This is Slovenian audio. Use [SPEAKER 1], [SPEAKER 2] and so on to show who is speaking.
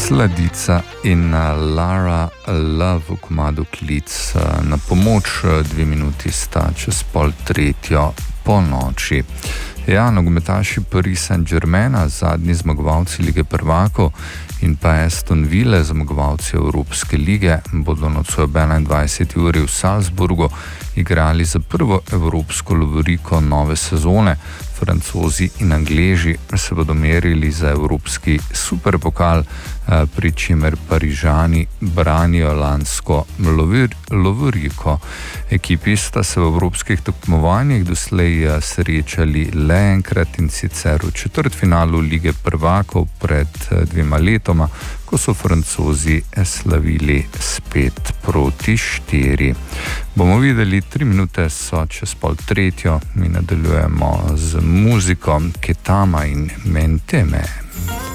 [SPEAKER 1] Sladica in Lara Love v komadu Klic. Na pomoč 2 minuti sta čez 2:30 polnoči. Ja, nogometaši Paris Saint-Germaina, zadnji zmagovalci Lige prvakov, in pa Aston Ville, zmagovalci Evropske lige, bodo nocoj ob 21. uri v Salzburgu igrali za prvo evropsko lovoriko nove sezone. Francozi in Angleži se bodo merili za evropski superpokal, pri čemer Parižani branijo lansko lovoriko. Ekipi sta se v evropskih tekmovanjih doslej srečali le enkrat, in sicer v četrtfinalu Lige prvakov pred 2 letoma, ko so Francozi slavili 5-4. Bomo videli, 3 minute so čez 2:30, mi nadaljujemo z muziko Ketama in Menteme.